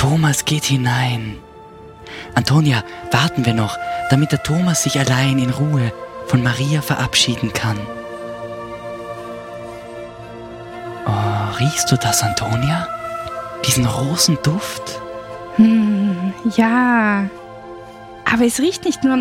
Thomas geht hinein. Antonia, warten wir noch, damit der Thomas sich allein in Ruhe von Maria verabschieden kann. Oh, riechst du das, Antonia? Diesen Rosenduft? Ja, aber es riecht nicht nur